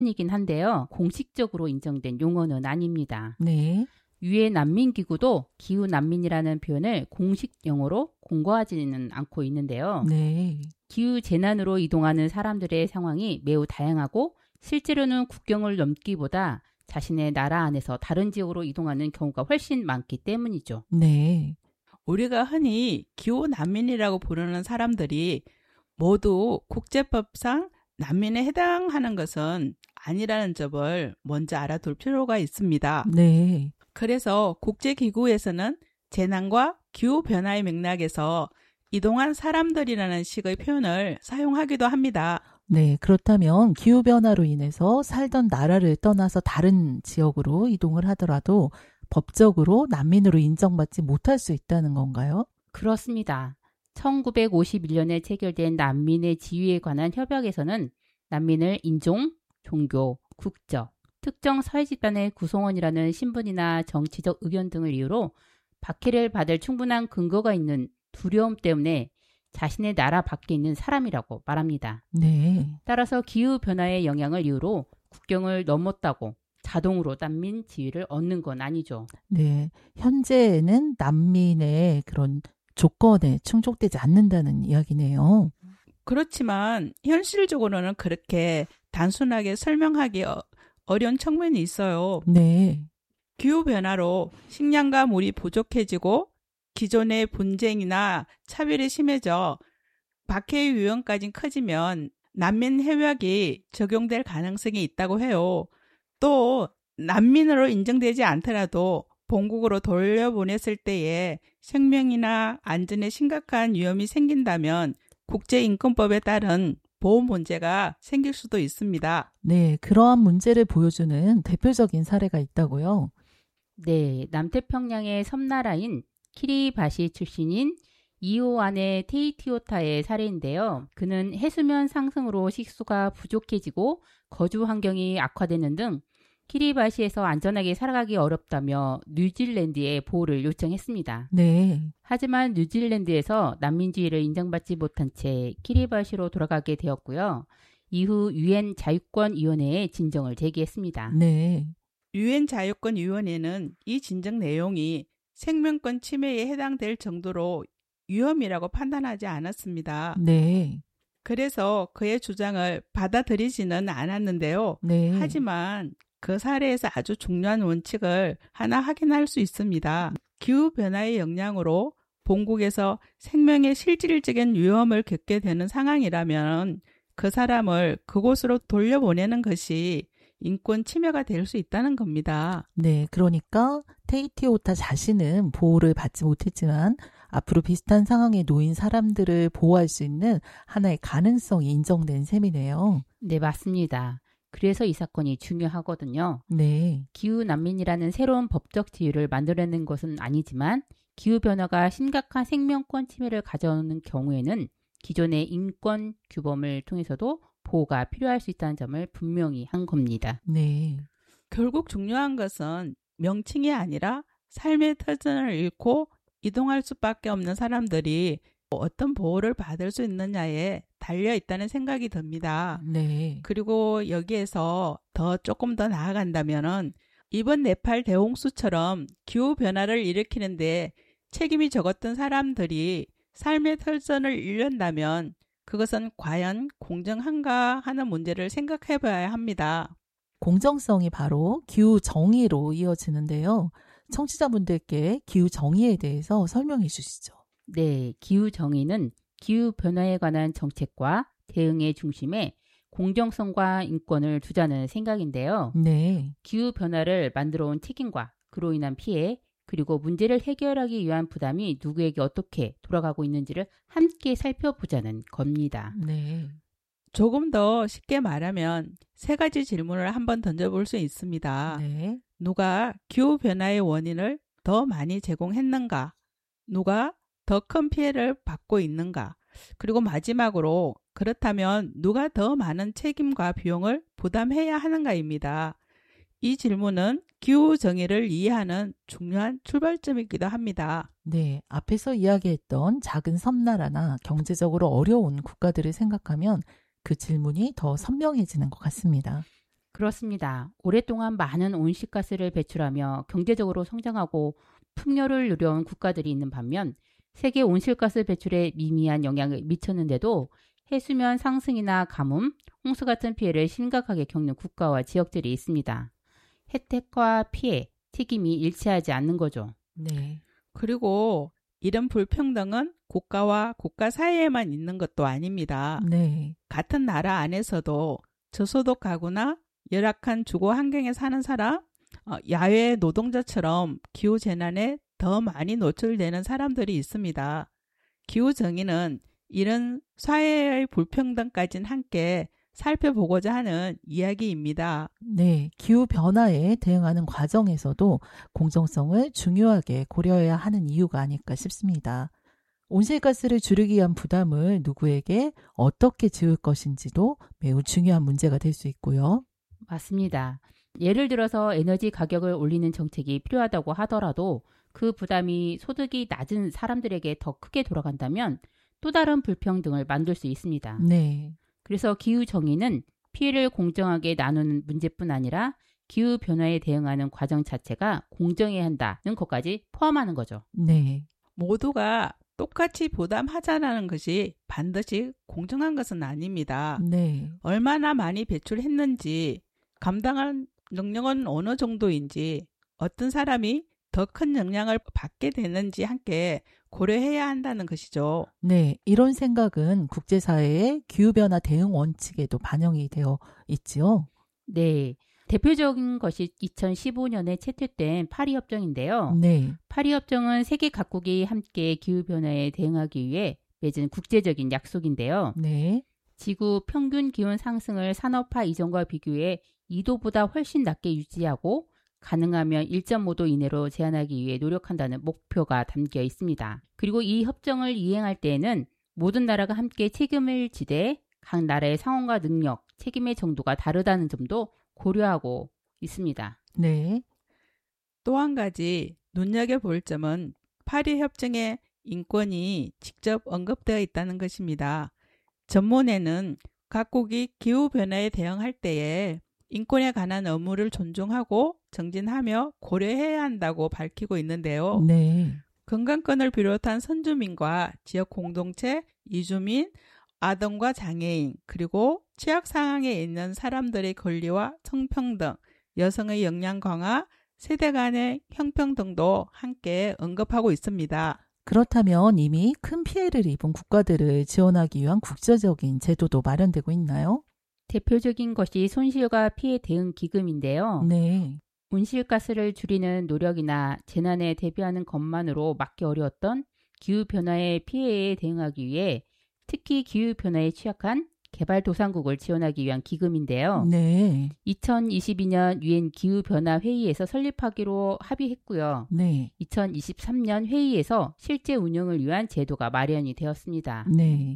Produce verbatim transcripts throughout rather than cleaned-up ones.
이긴 한데요. 공식적으로 인정된 용어는 아닙니다. 네. 유엔 난민기구도 기후 난민이라는 표현을 공식 용어로 공고하지는 않고 있는데요. 네. 기후 재난으로 이동하는 사람들의 상황이 매우 다양하고 실제로는 국경을 넘기보다 자신의 나라 안에서 다른 지역으로 이동하는 경우가 훨씬 많기 때문이죠. 네. 우리가 흔히 기후 난민이라고 부르는 사람들이 모두 국제법상 난민에 해당하는 것은 아니라는 점을 먼저 알아둘 필요가 있습니다. 네. 그래서 국제기구에서는 재난과 기후변화의 맥락에서 이동한 사람들이라는 식의 표현을 사용하기도 합니다. 네, 그렇다면 기후변화로 인해서 살던 나라를 떠나서 다른 지역으로 이동을 하더라도 법적으로 난민으로 인정받지 못할 수 있다는 건가요? 그렇습니다. 천구백오십일 년에 체결된 난민의 지위에 관한 협약에서는 난민을 인종, 종교, 국적, 특정 사회집단의 구성원이라는 신분이나 정치적 의견 등을 이유로 박해를 받을 충분한 근거가 있는 두려움 때문에 자신의 나라 밖에 있는 사람이라고 말합니다. 네. 따라서 기후변화의 영향을 이유로 국경을 넘었다고 자동으로 난민 지위를 얻는 건 아니죠. 네. 현재는 난민의 그런 조건에 충족되지 않는다는 이야기네요. 그렇지만 현실적으로는 그렇게 단순하게 설명하기 어, 어려운 측면이 있어요. 네. 기후변화로 식량과 물이 부족해지고 기존의 분쟁이나 차별이 심해져 박해의 위험까지 커지면 난민 협약이 적용될 가능성이 있다고 해요. 또 난민으로 인정되지 않더라도 본국으로 돌려보냈을 때에 생명이나 안전에 심각한 위험이 생긴다면 국제인권법에 따른 보호 문제가 생길 수도 있습니다. 네, 그러한 문제를 보여주는 대표적인 사례가 있다고요? 네, 남태평양의 섬나라인 키리바시 출신인 이오안의 테이티오타의 사례인데요. 그는 해수면 상승으로 식수가 부족해지고 거주 환경이 악화되는 등 키리바시에서 안전하게 살아가기 어렵다며 뉴질랜드에 보호를 요청했습니다. 네. 하지만 뉴질랜드에서 난민지위를 인정받지 못한 채 키리바시로 돌아가게 되었고요. 이후 유엔 자유권위원회에 진정을 제기했습니다. 네. 유엔 자유권위원회는 이 진정 내용이 생명권 침해에 해당될 정도로 위험이라고 판단하지 않았습니다. 네. 그래서 그의 주장을 받아들이지는 않았는데요. 네. 하지만 그 사례에서 아주 중요한 원칙을 하나 확인할 수 있습니다. 기후변화의 영향으로 본국에서 생명의 실질적인 위험을 겪게 되는 상황이라면 그 사람을 그곳으로 돌려보내는 것이 인권 침해가 될 수 있다는 겁니다. 네, 그러니까 테이티오타 자신은 보호를 받지 못했지만 앞으로 비슷한 상황에 놓인 사람들을 보호할 수 있는 하나의 가능성이 인정된 셈이네요. 네, 맞습니다. 그래서 이 사건이 중요하거든요. 네. 기후난민이라는 새로운 법적 지위를 만들어내는 것은 아니지만 기후변화가 심각한 생명권 침해를 가져오는 경우에는 기존의 인권 규범을 통해서도 보호가 필요할 수 있다는 점을 분명히 한 겁니다. 네. 결국 중요한 것은 명칭이 아니라 삶의 터전을 잃고 이동할 수밖에 없는 사람들이 어떤 보호를 받을 수 있느냐에 달려 있다는 생각이 듭니다. 네. 그리고 여기에서 더 조금 더 나아간다면은 이번 네팔 대홍수처럼 기후변화를 일으키는데 책임이 적었던 사람들이 삶의 터전을 잃는다면 그것은 과연 공정한가 하는 문제를 생각해 봐야 합니다. 공정성이 바로 기후 정의로 이어지는데요. 청취자분들께 기후 정의에 대해서 설명해 주시죠. 네, 기후 정의는 기후 변화에 관한 정책과 대응의 중심에 공정성과 인권을 두자는 생각인데요. 네. 기후 변화를 만들어 온 책임과 그로 인한 피해, 그리고 문제를 해결하기 위한 부담이 누구에게 어떻게 돌아가고 있는지를 함께 살펴보자는 겁니다. 네. 조금 더 쉽게 말하면 세 가지 질문을 한번 던져볼 수 있습니다. 네. 누가 기후변화의 원인을 더 많이 제공했는가? 누가 더 큰 피해를 받고 있는가? 그리고 마지막으로 그렇다면 누가 더 많은 책임과 비용을 부담해야 하는가입니다. 이 질문은 기후 정의를 이해하는 중요한 출발점이기도 합니다. 네, 앞에서 이야기했던 작은 섬나라나 경제적으로 어려운 국가들을 생각하면 그 질문이 더 선명해지는 것 같습니다. 그렇습니다. 오랫동안 많은 온실가스를 배출하며 경제적으로 성장하고 풍요를 누려온 국가들이 있는 반면 세계 온실가스 배출에 미미한 영향을 미쳤는데도 해수면 상승이나 가뭄, 홍수 같은 피해를 심각하게 겪는 국가와 지역들이 있습니다. 혜택과 피해, 책임이 일치하지 않는 거죠. 네. 그리고 이런 불평등은 국가와 국가 사이에만 있는 것도 아닙니다. 네. 같은 나라 안에서도 저소득 가구나 열악한 주거 환경에 사는 사람, 어, 야외 노동자처럼 기후재난에 더 많이 노출되는 사람들이 있습니다. 기후정의는 이런 사회의 불평등까지는 함께 살펴보고자 하는 이야기입니다. 네, 기후변화에 대응하는 과정에서도 공정성을 중요하게 고려해야 하는 이유가 아닐까 싶습니다. 온실가스를 줄이기 위한 부담을 누구에게 어떻게 지을 것인지도 매우 중요한 문제가 될 수 있고요. 맞습니다. 예를 들어서 에너지 가격을 올리는 정책이 필요하다고 하더라도 그 부담이 소득이 낮은 사람들에게 더 크게 돌아간다면 또 다른 불평등을 만들 수 있습니다. 네. 그래서 기후정의는 피해를 공정하게 나누는 문제뿐 아니라 기후변화에 대응하는 과정 자체가 공정해야 한다는 것까지 포함하는 거죠. 네. 모두가 똑같이 부담하자라는 것이 반드시 공정한 것은 아닙니다. 네. 얼마나 많이 배출했는지, 감당할 능력은 어느 정도인지, 어떤 사람이 더 큰 영향을 받게 되는지 함께 고려해야 한다는 것이죠. 네, 이런 생각은 국제사회의 기후변화 대응 원칙에도 반영이 되어 있지요. 네. 대표적인 것이 이천십오 년에 채택된 파리협정인데요. 네. 파리협정은 세계 각국이 함께 기후변화에 대응하기 위해 맺은 국제적인 약속인데요. 네. 지구 평균 기온 상승을 산업화 이전과 비교해 이 도보다 훨씬 낮게 유지하고 가능하면 일 점 오 도 이내로 제한하기 위해 노력한다는 목표가 담겨 있습니다. 그리고 이 협정을 이행할 때에는 모든 나라가 함께 책임을 지되 각 나라의 상황과 능력, 책임의 정도가 다르다는 점도 고려하고 있습니다. 네. 또 한 가지 눈여겨볼 점은 파리협정의 인권이 직접 언급되어 있다는 것입니다. 전문에는 각국이 기후변화에 대응할 때에 인권에 관한 의무를 존중하고 정진하며 고려해야 한다고 밝히고 있는데요. 네. 건강권을 비롯한 선주민과 지역 공동체, 이주민, 아동과 장애인, 그리고 취약 상황에 있는 사람들의 권리와 성평등, 여성의 역량 강화, 세대 간의 형평등도 함께 언급하고 있습니다. 그렇다면 이미 큰 피해를 입은 국가들을 지원하기 위한 국제적인 제도도 마련되고 있나요? 대표적인 것이 손실과 피해 대응 기금인데요. 네. 온실가스를 줄이는 노력이나 재난에 대비하는 것만으로 막기 어려웠던 기후변화의 피해에 대응하기 위해 특히 기후변화에 취약한 개발도상국을 지원하기 위한 기금인데요. 네. 이천이십이 년 유엔 기후변화 회의에서 설립하기로 합의했고요. 네. 이천이십삼 년 회의에서 실제 운영을 위한 제도가 마련이 되었습니다. 네.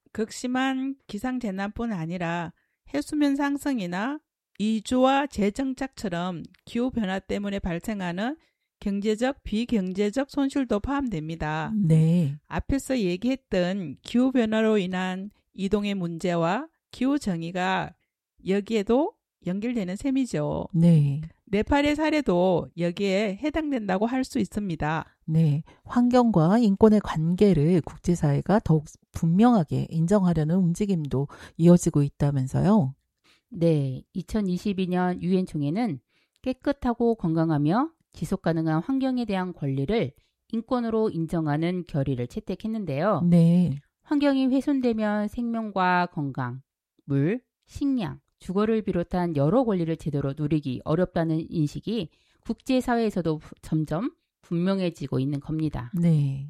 극심한 기상재난뿐 아니라 해수면 상승이나 이주와 재정착처럼 기후변화 때문에 발생하는 경제적, 비경제적 손실도 포함됩니다. 네. 앞에서 얘기했던 기후변화로 인한 이동의 문제와 기후정의가 여기에도 연결되는 셈이죠. 네. 네팔의 사례도 여기에 해당된다고 할 수 있습니다. 네. 환경과 인권의 관계를 국제사회가 더욱 분명하게 인정하려는 움직임도 이어지고 있다면서요. 네, 이천이십이 년 유엔 총회는 깨끗하고 건강하며 지속가능한 환경에 대한 권리를 인권으로 인정하는 결의를 채택했는데요. 네. 환경이 훼손되면 생명과 건강, 물, 식량, 주거를 비롯한 여러 권리를 제대로 누리기 어렵다는 인식이 국제사회에서도 점점 분명해지고 있는 겁니다. 네.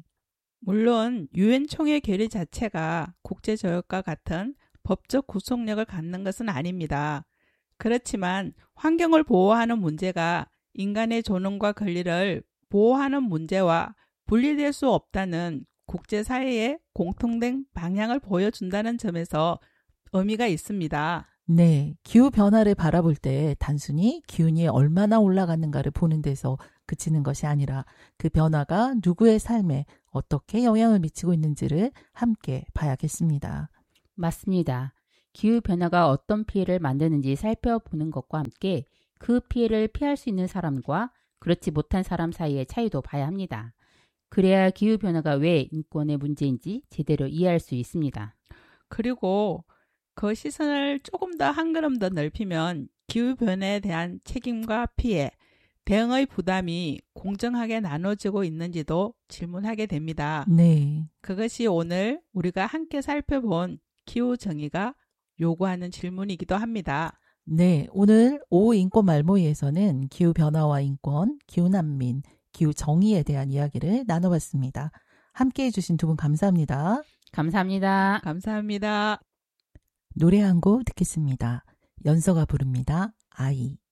물론 유엔 총회 결의 자체가 국제조약과 같은 법적 구속력을 갖는 것은 아닙니다. 그렇지만 환경을 보호하는 문제가 인간의 존엄과 권리를 보호하는 문제와 분리될 수 없다는 국제사회의 공통된 방향을 보여준다는 점에서 의미가 있습니다. 네, 기후변화를 바라볼 때 단순히 기온이 얼마나 올라가는가를 보는 데서 그치는 것이 아니라 그 변화가 누구의 삶에 어떻게 영향을 미치고 있는지를 함께 봐야겠습니다. 맞습니다. 기후변화가 어떤 피해를 만드는지 살펴보는 것과 함께 그 피해를 피할 수 있는 사람과 그렇지 못한 사람 사이의 차이도 봐야 합니다. 그래야 기후변화가 왜 인권의 문제인지 제대로 이해할 수 있습니다. 그리고 그 시선을 조금 더 한 걸음 더 넓히면 기후변화에 대한 책임과 피해, 대응의 부담이 공정하게 나눠지고 있는지도 질문하게 됩니다. 네. 그것이 오늘 우리가 함께 살펴본 기후정의가 요구하는 질문이기도 합니다. 네, 오늘 오후 인권 말모이에서는 기후변화와 인권, 기후난민, 기후정의에 대한 이야기를 나눠봤습니다. 함께해 주신 두 분 감사합니다. 감사합니다. 감사합니다. 노래 한 곡 듣겠습니다. 연서가 부릅니다. 아이.